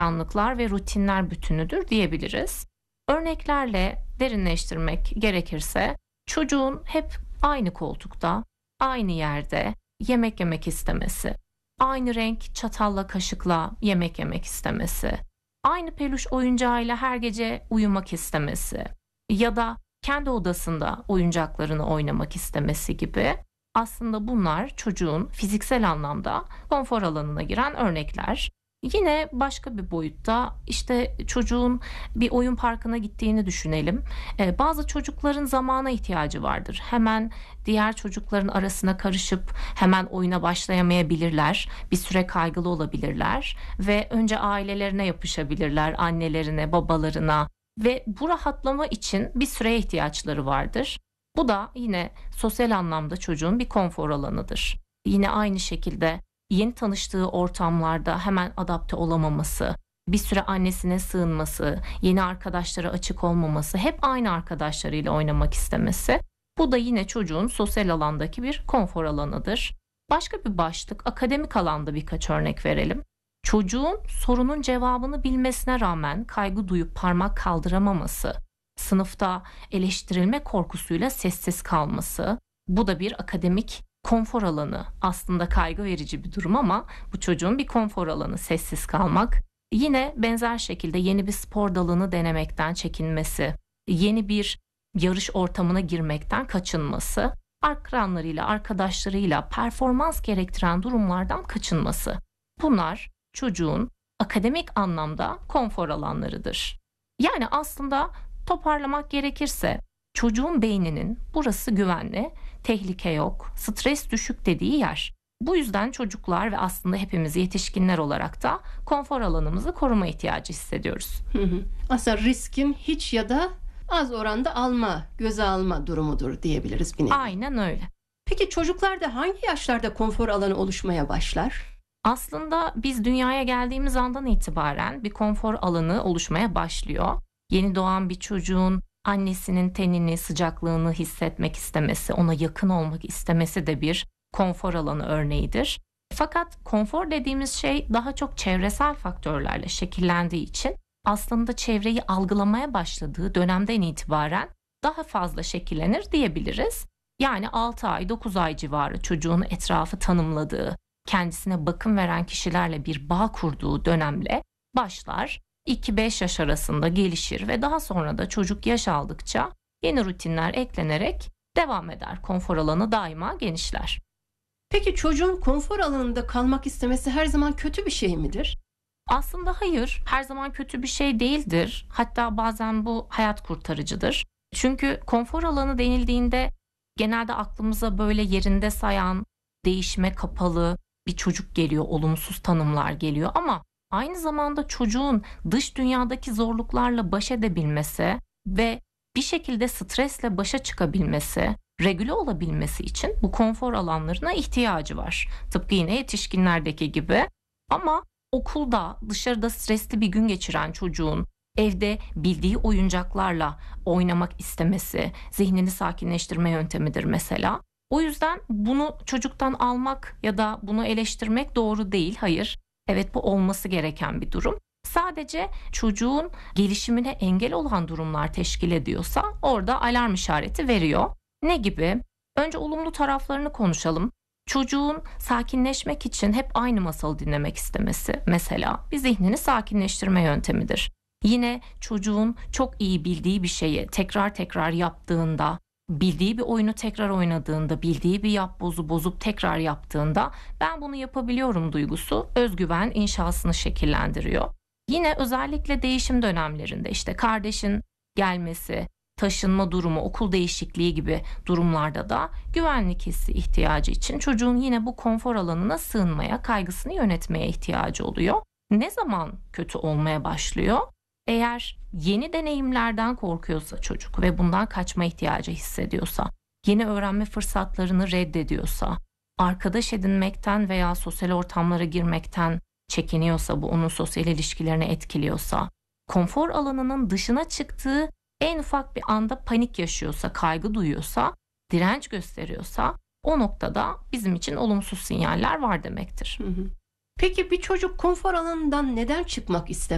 alışkanlıklar ve rutinler bütünüdür diyebiliriz. Örneklerle derinleştirmek gerekirse çocuğun hep aynı koltukta, aynı yerde yemek yemek istemesi, aynı renk çatalla kaşıkla yemek yemek istemesi, aynı peluş oyuncağıyla her gece uyumak istemesi ya da kendi odasında oyuncaklarını oynamak istemesi gibi aslında bunlar çocuğun fiziksel anlamda konfor alanına giren örnekler. Yine başka bir boyutta işte çocuğun bir oyun parkına gittiğini düşünelim. Bazı çocukların zamana ihtiyacı vardır. Hemen diğer çocukların arasına karışıp hemen oyuna başlayamayabilirler. Bir süre kaygılı olabilirler ve önce ailelerine yapışabilirler, annelerine, babalarına ve bu rahatlama için bir süreye ihtiyaçları vardır. Bu da yine sosyal anlamda çocuğun bir konfor alanıdır. Yine aynı şekilde yeni tanıştığı ortamlarda hemen adapte olamaması, bir süre annesine sığınması, yeni arkadaşlara açık olmaması, hep aynı arkadaşlarıyla oynamak istemesi. Bu da yine çocuğun sosyal alandaki bir konfor alanıdır. Başka bir başlık, akademik alanda birkaç örnek verelim. Çocuğun sorunun cevabını bilmesine rağmen kaygı duyup parmak kaldıramaması, sınıfta eleştirilme korkusuyla sessiz kalması, bu da bir akademik konfor alanı. Aslında kaygı verici bir durum ama bu çocuğun bir konfor alanı, sessiz kalmak. Yine benzer şekilde yeni bir spor dalını denemekten çekinmesi, yeni bir yarış ortamına girmekten kaçınması, akranlarıyla, arkadaşlarıyla performans gerektiren durumlardan kaçınması. Bunlar çocuğun akademik anlamda konfor alanlarıdır. Yani aslında toparlamak gerekirse çocuğun beyninin burası güvenli, tehlike yok, stres düşük dediği yer. Bu yüzden çocuklar ve aslında hepimiz yetişkinler olarak da konfor alanımızı koruma ihtiyacı hissediyoruz. Aslında riskin hiç ya da az oranda göze alma durumudur diyebiliriz bir nevi. Aynen öyle. Peki çocuklarda hangi yaşlarda konfor alanı oluşmaya başlar? Aslında biz dünyaya geldiğimiz andan itibaren bir konfor alanı oluşmaya başlıyor. Yeni doğan bir çocuğun annesinin tenini, sıcaklığını hissetmek istemesi, ona yakın olmak istemesi de bir konfor alanı örneğidir. Fakat konfor dediğimiz şey daha çok çevresel faktörlerle şekillendiği için aslında çevreyi algılamaya başladığı dönemden itibaren daha fazla şekillenir diyebiliriz. Yani 6 ay, 9 ay civarı çocuğun etrafı tanımladığı, kendisine bakım veren kişilerle bir bağ kurduğu dönemle başlar. 2-5 yaş arasında gelişir ve daha sonra da çocuk yaş aldıkça yeni rutinler eklenerek devam eder. Konfor alanı daima genişler. Peki çocuğun konfor alanında kalmak istemesi her zaman kötü bir şey midir? Aslında hayır, her zaman kötü bir şey değildir. Hatta bazen bu hayat kurtarıcıdır. Çünkü konfor alanı denildiğinde genelde aklımıza böyle yerinde sayan, değişime kapalı bir çocuk geliyor, olumsuz tanımlar geliyor ama aynı zamanda çocuğun dış dünyadaki zorluklarla baş edebilmesi ve bir şekilde stresle başa çıkabilmesi, regüle olabilmesi için bu konfor alanlarına ihtiyacı var. Tıpkı yine yetişkinlerdeki gibi. Ama okulda, dışarıda stresli bir gün geçiren çocuğun evde bildiği oyuncaklarla oynamak istemesi, zihnini sakinleştirme yöntemidir mesela. O yüzden bunu çocuktan almak ya da bunu eleştirmek doğru değil. Hayır. Evet, bu olması gereken bir durum. Sadece çocuğun gelişimine engel olan durumlar teşkil ediyorsa orada alarm işareti veriyor. Ne gibi? Önce olumlu taraflarını konuşalım. Çocuğun sakinleşmek için hep aynı masalı dinlemek istemesi mesela bir zihnini sakinleştirme yöntemidir. Yine çocuğun çok iyi bildiği bir şeyi tekrar tekrar yaptığında, bildiği bir oyunu tekrar oynadığında, bildiği bir yapbozu bozup tekrar yaptığında ben bunu yapabiliyorum duygusu özgüven inşasını şekillendiriyor. Yine özellikle değişim dönemlerinde işte kardeşin gelmesi, taşınma durumu, okul değişikliği gibi durumlarda da güvenlik hissi ihtiyacı için çocuğun yine bu konfor alanına sığınmaya, kaygısını yönetmeye ihtiyacı oluyor. Ne zaman kötü olmaya başlıyor? Eğer yeni deneyimlerden korkuyorsa çocuk ve bundan kaçma ihtiyacı hissediyorsa, yeni öğrenme fırsatlarını reddediyorsa, arkadaş edinmekten veya sosyal ortamlara girmekten çekiniyorsa, bu onun sosyal ilişkilerini etkiliyorsa, konfor alanının dışına çıktığı en ufak bir anda panik yaşıyorsa, kaygı duyuyorsa, direnç gösteriyorsa o noktada bizim için olumsuz sinyaller var demektir. Peki bir çocuk konfor alanından neden çıkmak istemez?